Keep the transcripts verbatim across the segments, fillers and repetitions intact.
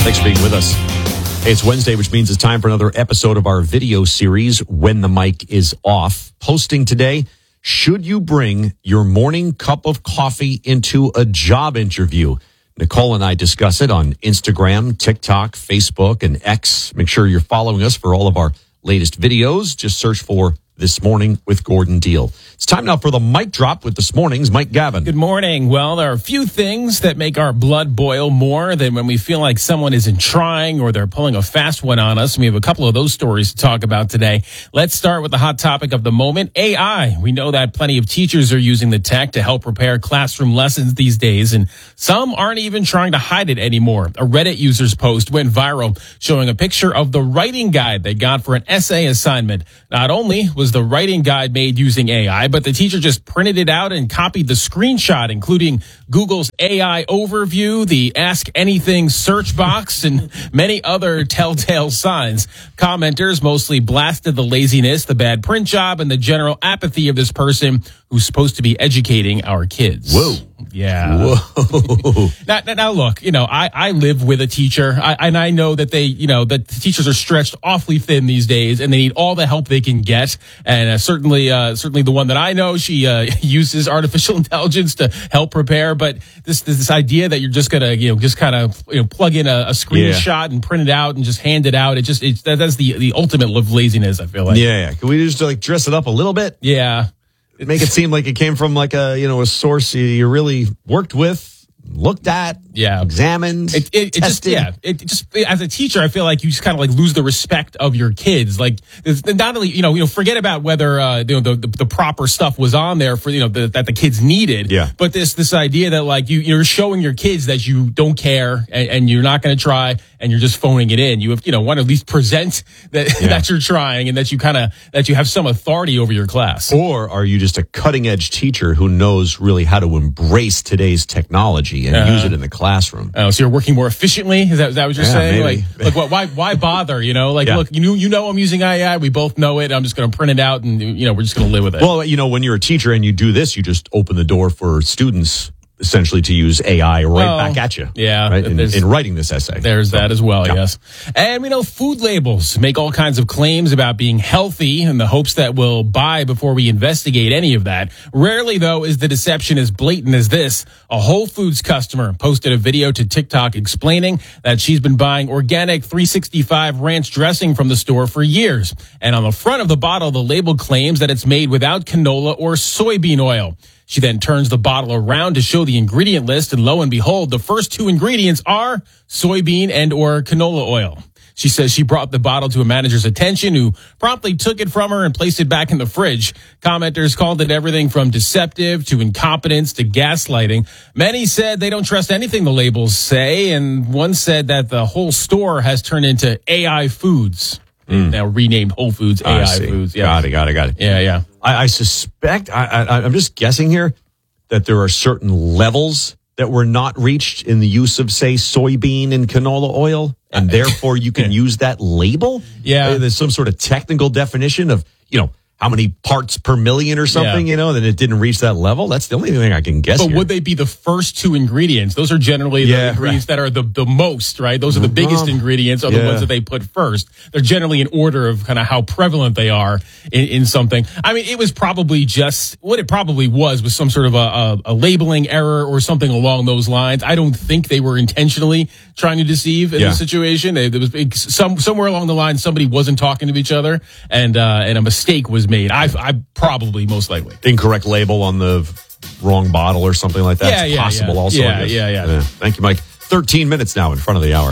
Thanks for being with us. Hey, it's Wednesday, which means it's time for another episode of our video series, When the Mic is Off. Posting today, should you bring your morning cup of coffee into a job interview? Nicole and I discuss it on Instagram, TikTok, Facebook, and X. Make sure you're following us for all of our latest videos. Just search for This Morning with Gordon Deal. It's time now for the mic drop with This Morning's Mike Gavin. Good morning. Well, there are a few things that make our blood boil more than when we feel like someone isn't trying or they're pulling a fast one on us. We have a couple of those stories to talk about today. Let's start with the hot topic of the moment, A I. We know that plenty of teachers are using the tech to help prepare classroom lessons these days, and some aren't even trying to hide it anymore. A Reddit user's post went viral showing a picture of the writing guide they got for an essay assignment. Not only was the writing guide made using A I, but the teacher just printed it out and copied the screenshot, including Google's A I overview, the Ask Anything search box, and many other telltale signs. Commenters mostly blasted the laziness, the bad print job, and the general apathy of this person who's supposed to be educating our kids. Whoa. Yeah. Whoa. now, now, look, you know, I, I live with a teacher, I, and I know that they, you know, that the teachers are stretched awfully thin these days, and they need all the help they can get. And uh, certainly, uh, certainly the one that I know, she uh, uses artificial intelligence to help prepare. But this this idea that you're just gonna, you know, just kind of you know plug in a, a screenshot yeah. and print it out and just hand it out, it just it, that, that's the the ultimate of laziness. I feel like. Yeah, yeah. Can we just like dress it up a little bit? Yeah. Make it seem like it came from like a, you know, a source you really worked with, looked at, yeah, examined, it, it, it just, yeah, it just, as a teacher, I feel like you just kind of like lose the respect of your kids. Like, not only, you know, you know, forget about whether, uh, you know, the, the, the proper stuff was on there for, you know, the, that the kids needed. Yeah. But this, this idea that like you, you're showing your kids that you don't care and, and you're not going to try and you're just phoning it in. You have, you know, want to at least present that, yeah. that you're trying and that you kind of, that you have some authority over your class. Or are you just a cutting edge teacher who knows really how to embrace today's technology and uh, use it in the classroom? Oh, so you're working more efficiently? Is that, is that what you're yeah, saying? Maybe. Like, like, why, why bother? You know, like, yeah. look, you know, you know, I'm using A I. We both know it. I'm just going to print it out, and you know, we're just going to live with it. Well, you know, when you're a teacher and you do this, you just open the door for students essentially to use A I right well, back at you. Yeah. Right? In, in writing this essay. There's so, that as well, yeah. yes. And we know food labels make all kinds of claims about being healthy in the hopes that we'll buy before we investigate any of that. Rarely, though, is the deception as blatant as this. A Whole Foods customer posted a video to TikTok explaining that she's been buying organic three sixty-five ranch dressing from the store for years. And on the front of the bottle, the label claims that it's made without canola or soybean oil. She then turns the bottle around to show the ingredient list, and lo and behold, the first two ingredients are soybean and or canola oil. She says she brought the bottle to a manager's attention, who promptly took it from her and placed it back in the fridge. Commenters called it everything from deceptive to incompetence to gaslighting. Many said they don't trust anything the labels say, and one said that the whole store has turned into A I Foods. Mm. Now renamed Whole Foods A I, I Foods. Yeah. Got it, got it, got it. Yeah, yeah. I, I suspect, I, I, I'm just guessing here, that there are certain levels that were not reached in the use of, say, soybean and canola oil, and therefore you can use that label? Yeah. There's some sort of technical definition of, you know, how many parts per million or something, yeah. you know, that it didn't reach that level. That's the only thing I can guess. But here. Would they be the first two ingredients? Those are generally the yeah, ingredients right. that are the, the most, right? Those are the biggest um, ingredients, are yeah. the ones that they put first. They're generally in order of kind of how prevalent they are in, in something. I mean, it was probably just, what it probably was was some sort of a, a, a labeling error or something along those lines. I don't think they were intentionally trying to deceive in yeah. this situation. They, there was some somewhere along the line, somebody wasn't talking to each other, and uh, and a mistake was made. I I probably most likely incorrect label on the wrong bottle or something like that. Yeah, it's yeah, possible. Yeah. Also, yeah, yeah, yeah, yeah. Thank you, Mike. Thirteen minutes now in front of the hour.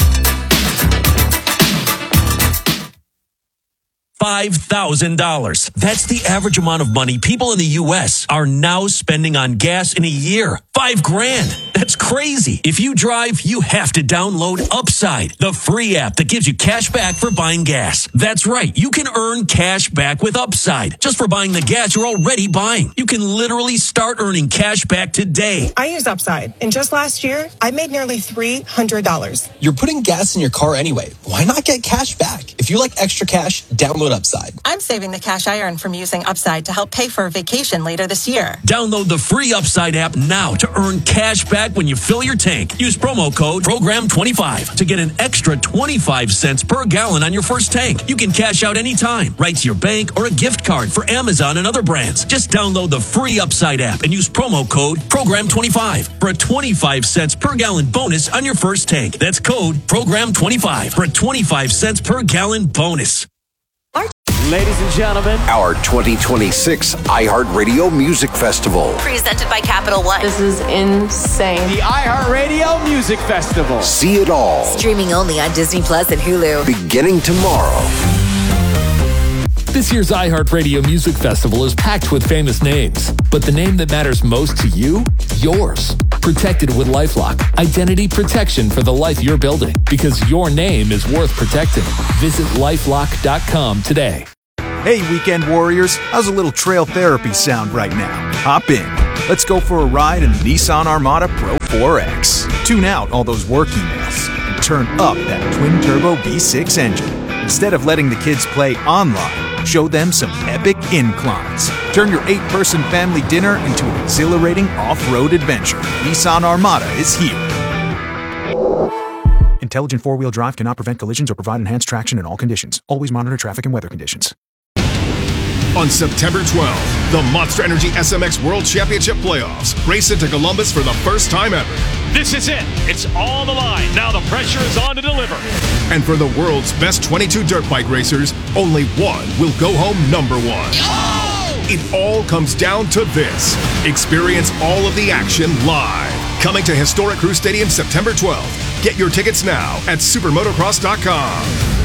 five thousand dollars. That's the average amount of money people in the U S are now spending on gas in a year. Five grand. That's crazy. If you drive, you have to download Upside, the free app that gives you cash back for buying gas. That's right. You can earn cash back with Upside just for buying the gas you're already buying. You can literally start earning cash back today. I use Upside, and just last year, I made nearly three hundred dollars. You're putting gas in your car anyway. Why not get cash back? If you like extra cash, download Download Upside. I'm saving the cash I earn from using Upside to help pay for a vacation later this year. Download the free Upside app now to earn cash back when you fill your tank. Use promo code program twenty-five to get an extra twenty-five cents per gallon on your first tank. You can cash out anytime, right to your bank or a gift card for Amazon and other brands. Just download the free Upside app and use promo code program twenty-five for a twenty-five cents per gallon bonus on your first tank. That's code program twenty-five for a twenty-five cents per gallon bonus. Ladies and gentlemen, our twenty twenty-six iHeartRadio Music Festival. Presented by Capital One. This is insane. The iHeartRadio Music Festival. See it all. Streaming only on Disney Plus and Hulu. Beginning tomorrow. This year's iHeartRadio Music Festival is packed with famous names, but the name that matters most to you? Yours. Protected with LifeLock. Identity protection for the life you're building, because your name is worth protecting. Visit lifelock dot com today. Hey, weekend warriors, how's a little trail therapy sound right now? Hop in. Let's go for a ride in the Nissan Armada Pro four X. Tune out all those work emails and turn up that twin-turbo V six engine. Instead of letting the kids play online, show them some epic inclines. Turn your eight-person family dinner into an exhilarating off-road adventure. Nissan Armada is here. Intelligent four-wheel drive cannot prevent collisions or provide enhanced traction in all conditions. Always monitor traffic and weather conditions. On September twelfth, the Monster Energy S M X World Championship Playoffs race into Columbus for the first time ever. This is it. It's all the line. Now the pressure is on to deliver. And for the world's best twenty-two dirt bike racers, only one will go home number one. Oh! It all comes down to this. Experience all of the action live. Coming to historic Crew Stadium September twelfth. Get your tickets now at supermotocross dot com.